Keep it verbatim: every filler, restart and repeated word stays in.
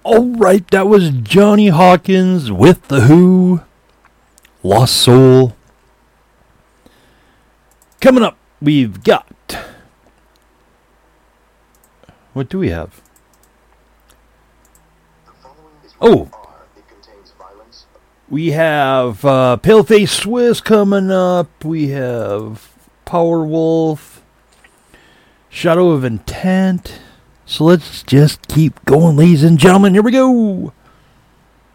Alright, that was Johnny Hawkins with The Who, Lost Soul. Coming up, we've got... What do we have? Oh! We have uh, Paleface Swiss coming up. We have Powerwolf, Shadow of Intent. So let's just keep going, ladies and gentlemen. Here we go.